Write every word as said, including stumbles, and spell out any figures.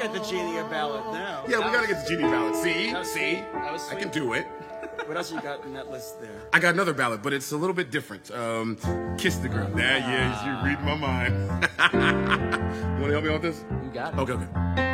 get the genie a ballot now. Yeah, we gotta get the genie ballot. See, That was see, sweet. That was I sweet. can do it. What else you got in that list there? I got another ballot, but it's a little bit different. Um, kiss the girl. There, yeah, you read my mind. You wanna help me out with this? You got it. Okay, okay.